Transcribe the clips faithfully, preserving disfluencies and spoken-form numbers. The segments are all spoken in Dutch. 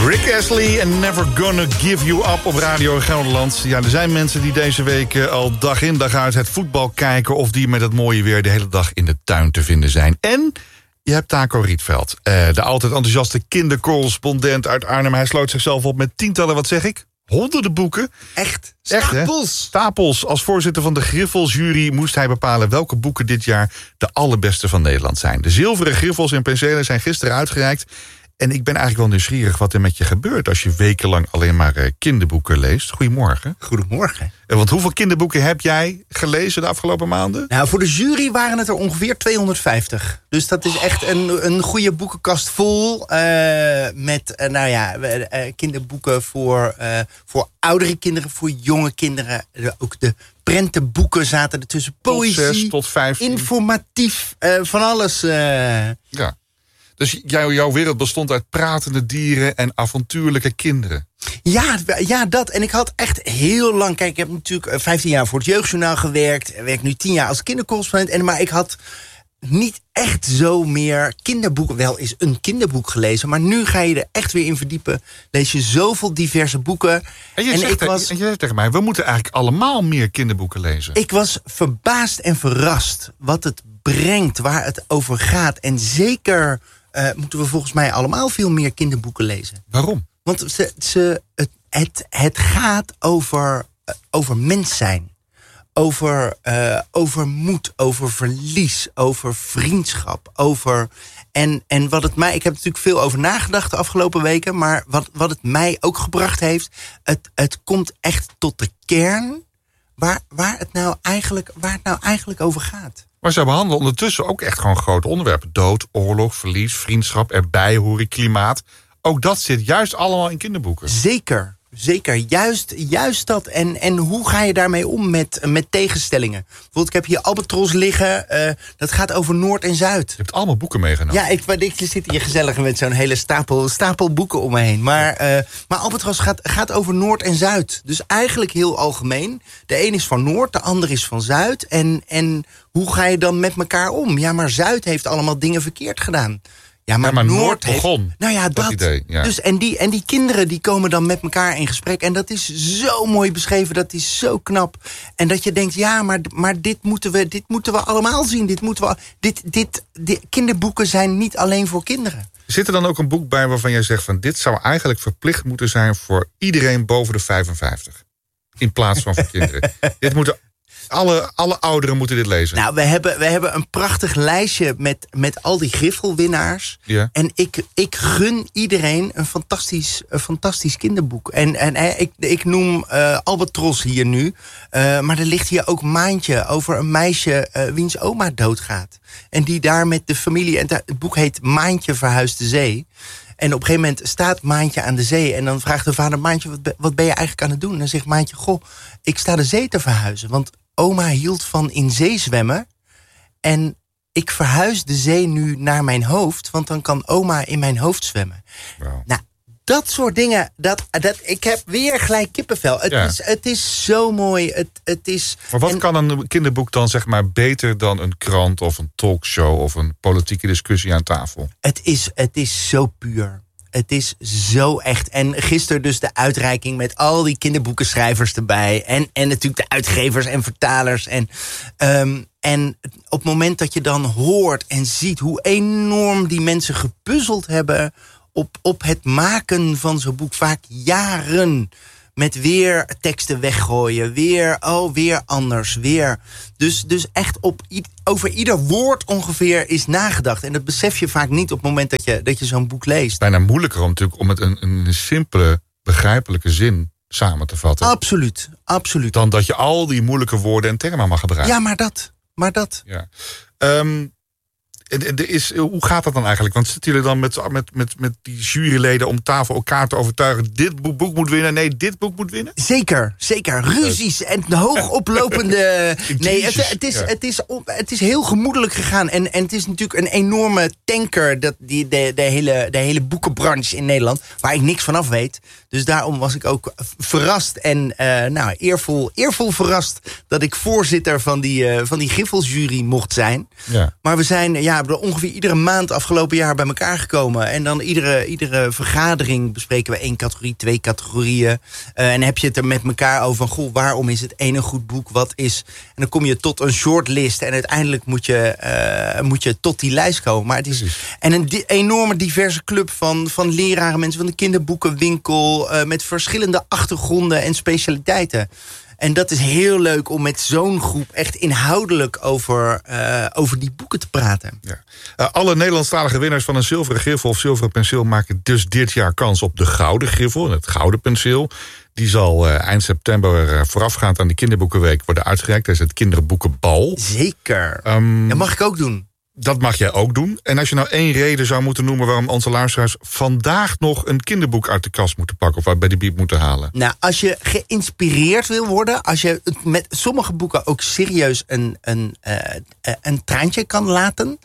Rick Astley en Never Gonna Give You Up op Radio Gelderland. Ja, er zijn mensen die deze week uh, al dag in dag uit het voetbal kijken... of die met het mooie weer de hele dag in de tuin te vinden zijn. En je hebt Taco Rietveld, uh, de altijd enthousiaste kindercorrespondent uit Arnhem. Hij sloot zichzelf op met tientallen, wat zeg ik? Honderden boeken. Echt? Stapels. Echt, Stapels. Als voorzitter van de Griffelsjury moest hij bepalen welke boeken dit jaar de allerbeste van Nederland zijn. De zilveren Griffels en penselen zijn gisteren uitgereikt. En ik ben eigenlijk wel nieuwsgierig wat er met je gebeurt als je wekenlang alleen maar uh, kinderboeken leest. Goedemorgen. Goedemorgen. Uh, want hoeveel kinderboeken heb jij gelezen de afgelopen maanden? Nou, voor de jury waren het er ongeveer tweehonderdvijftig. Dus dat is echt een, een goede boekenkast vol. Uh, met, uh, nou ja, uh, kinderboeken voor, uh, voor oudere kinderen, voor jonge kinderen. Uh, ook de prentenboeken zaten ertussen. Poëzie, tot zes, tot vijftien. Informatief, uh, van alles. Uh... Ja. Dus jou, jouw wereld bestond uit pratende dieren en avontuurlijke kinderen. Ja, ja, dat. En ik had echt heel lang... Kijk, ik heb natuurlijk vijftien jaar voor het Jeugdjournaal gewerkt. Ik werk nu tien jaar als kindercorrespondent. En, maar ik had niet echt zo meer kinderboeken. Wel eens een kinderboek gelezen. Maar nu ga je er echt weer in verdiepen. Lees je zoveel diverse boeken. En je, en zegt, ik was, en je zegt tegen mij, we moeten eigenlijk allemaal meer kinderboeken lezen. Ik was verbaasd en verrast wat het brengt, waar het over gaat. En zeker... Uh, moeten we volgens mij allemaal veel meer kinderboeken lezen. Waarom? Want ze, ze, het, het, het gaat over, uh, over mens zijn. Over, uh, over moed, over verlies, over vriendschap. Over, en, en wat het mij... Ik heb er natuurlijk veel over nagedacht de afgelopen weken. Maar wat, wat het mij ook gebracht heeft... Het, het komt echt tot de kern waar, waar, het nou eigenlijk, waar het nou eigenlijk over gaat. Maar ze behandelen ondertussen ook echt gewoon grote onderwerpen. Dood, oorlog, verlies, vriendschap, erbij horen, klimaat. Ook dat zit juist allemaal in kinderboeken. Zeker, zeker. Juist, juist dat. En, en hoe ga je daarmee om met, met tegenstellingen? Bijvoorbeeld, ik heb hier Albatros liggen. Uh, dat gaat over Noord en Zuid. Je hebt allemaal boeken meegenomen. Ja, ik, ik zit hier gezellig met zo'n hele stapel, stapel boeken om me heen. Maar, uh, maar Albatros gaat, gaat over Noord en Zuid. Dus eigenlijk heel algemeen. De een is van Noord, de ander is van Zuid. En... en hoe ga je dan met elkaar om? Ja, maar Zuid heeft allemaal dingen verkeerd gedaan. Ja, maar, ja, maar Noord, Noord heeft, begon. Nou ja, dat. dat idee, ja. Dus, en, die, en die kinderen die komen dan met elkaar in gesprek. En dat is zo mooi beschreven, dat is zo knap. En dat je denkt, ja, maar, maar dit, moeten we, dit moeten we allemaal zien. Dit moeten we, dit, dit, dit, kinderboeken zijn niet alleen voor kinderen. Zit er dan ook een boek bij waarvan jij zegt... van dit zou eigenlijk verplicht moeten zijn voor iedereen boven de vijfenvijftig? In plaats van voor kinderen. Dit moeten... Alle, alle ouderen moeten dit lezen. Nou, we hebben, we hebben een prachtig lijstje met, met al die griffelwinnaars. Ja. En ik, ik gun iedereen een fantastisch, een fantastisch kinderboek. En, en eh, ik, ik noem uh, Albatros hier nu. Uh, maar er ligt hier ook Maantje over een meisje uh, wiens oma doodgaat. En die daar met de familie... En het boek heet Maantje verhuist de zee. En op een gegeven moment staat Maantje aan de zee. En dan vraagt de vader, Maantje, wat, wat ben je eigenlijk aan het doen? En dan zegt Maantje, goh, ik sta de zee te verhuizen. Want oma hield van in zee zwemmen. En ik verhuis de zee nu naar mijn hoofd. Want dan kan oma in mijn hoofd zwemmen. Wow. Nou, dat soort dingen. Dat, dat, ik heb weer gelijk kippenvel. Het, ja. is, het is zo mooi. Het, het is, maar wat en, kan een kinderboek dan zeg maar beter dan een krant of een talkshow... of een politieke discussie aan tafel? Het is, het is zo puur. Het is zo echt. En gisteren dus de uitreiking met al die kinderboekenschrijvers erbij. En, en natuurlijk de uitgevers en vertalers. En, um, en op het moment dat je dan hoort en ziet hoe enorm die mensen gepuzzeld hebben... op, op het maken van zo'n boek, vaak jaren... met weer teksten weggooien, weer, oh, weer anders, weer. Dus, dus echt op, over ieder woord ongeveer is nagedacht. En dat besef je vaak niet op het moment dat je, dat je zo'n boek leest. Bijna moeilijker om, natuurlijk, om het een, een simpele, begrijpelijke zin samen te vatten. Absoluut, absoluut. Dan dat je al die moeilijke woorden en termen mag gebruiken. Ja, maar dat, maar dat. Ja. Um, Er is, hoe gaat dat dan eigenlijk? Want zitten jullie dan met, met, met, met die juryleden om tafel elkaar te overtuigen... dit boek moet winnen, nee, dit boek moet winnen? Zeker, zeker. Ruzies en hoogoplopende... nee, het, het, is, ja. het, is, het is heel gemoedelijk gegaan. En, en het is natuurlijk een enorme tanker... Dat die, de, de, hele, de hele boekenbranche in Nederland... waar ik niks vanaf weet. Dus daarom was ik ook verrast en uh, nou, eervol, eervol verrast... dat ik voorzitter van die, uh, van die Griffelsjury mocht zijn. Ja. Maar we zijn... ja. ja, ongeveer iedere maand afgelopen jaar bij elkaar gekomen. En dan iedere, iedere vergadering bespreken we één categorie, twee categorieën. Uh, en heb je het er met elkaar over van, goh, waarom is het ene een goed boek? Wat is... En dan kom je tot een shortlist en uiteindelijk moet je, uh, moet je tot die lijst komen. Maar het is en een di- enorme diverse club van, van leraren, mensen van de kinderboekenwinkel, uh, met verschillende achtergronden en specialiteiten. En dat is heel leuk om met zo'n groep echt inhoudelijk over, uh, over die boeken te praten. Ja. Uh, alle Nederlandstalige winnaars van een zilveren griffel of zilveren penseel maken dus dit jaar kans op de gouden griffel, het gouden penseel. Die zal uh, eind september uh, voorafgaand aan de kinderboekenweek worden uitgereikt. Dat is het kinderboekenbal. Zeker. Um, dat mag ik ook doen. Dat mag jij ook doen. En als je nou één reden zou moeten noemen waarom onze luisteraars vandaag nog een kinderboek uit de kast moeten pakken of bij de bieb moeten halen. Nou, als je geïnspireerd wil worden, als je met sommige boeken ook serieus een, een, uh, een traantje kan laten.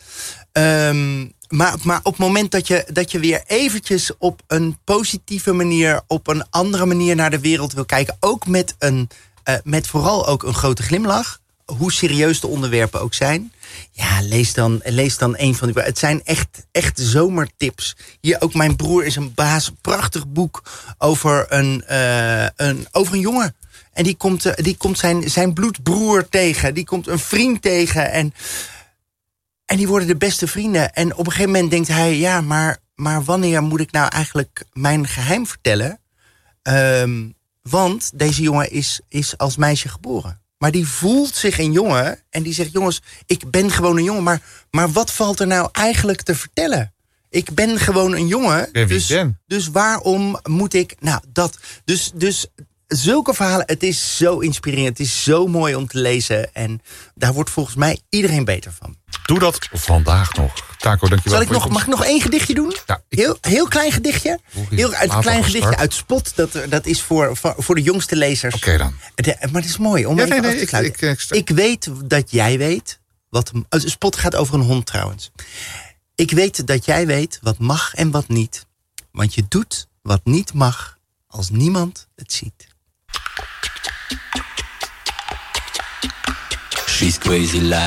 Um, maar, maar op het moment dat je, dat je weer eventjes op een positieve manier, op een andere manier naar de wereld wil kijken, ook met, een, uh, met vooral ook een grote glimlach, hoe serieus de onderwerpen ook zijn. Ja, lees dan, lees dan een van die... Het zijn echt, echt zomertips. Hier ook Mijn broer is een baas. Prachtig boek over een, uh, een, over een jongen. En die komt, uh, die komt zijn, zijn bloedbroer tegen. Die komt een vriend tegen. En, en die worden de beste vrienden. En op een gegeven moment denkt hij, ja, maar, maar wanneer moet ik nou eigenlijk mijn geheim vertellen? Um, want deze jongen is, is als meisje geboren. Maar die voelt zich een jongen en die zegt, jongens, ik ben gewoon een jongen. Maar, maar wat valt er nou eigenlijk te vertellen? Ik ben gewoon een jongen. Dus, dus waarom moet ik... Nou, dat. Dus, dus zulke verhalen, het is zo inspirerend. Het is zo mooi om te lezen. En daar wordt volgens mij iedereen beter van. Doe dat vandaag nog. Taco, dankjewel. Zal ik nog, mag ik nog één gedichtje doen? Ja, ik... heel, heel klein gedichtje. Heel, een klein gedichtje uit Spot. Dat, dat is voor, voor, voor de jongste lezers. Oké okay, dan. De, maar het is mooi om ja, even nee, af te sluiten. Ik, ik, ik, ik weet dat jij weet... wat Spot gaat over een hond trouwens. Ik weet dat jij weet wat mag en wat niet. Want je doet wat niet mag als niemand het ziet. She's crazy like